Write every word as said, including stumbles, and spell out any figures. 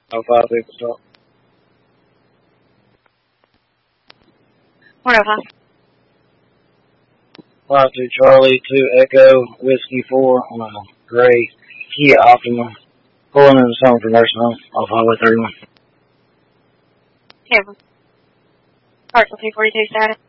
Oh five people stop. one oh five. Five two Charlie, two Echo, Whiskey four on a gray Kia Optima. Pulling in the zone for nursing home off Highway thirty-one. Cancel. Parcel two forty-two status.